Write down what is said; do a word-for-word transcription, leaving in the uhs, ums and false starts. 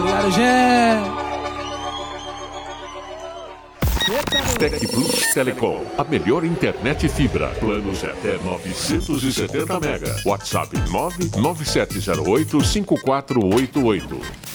ligado, gente? Tec Plus Telecom, a melhor internet fibra. Planos até novecentos e setenta mega. WhatsApp nove nove sete zero oito cinco quatro oito oito.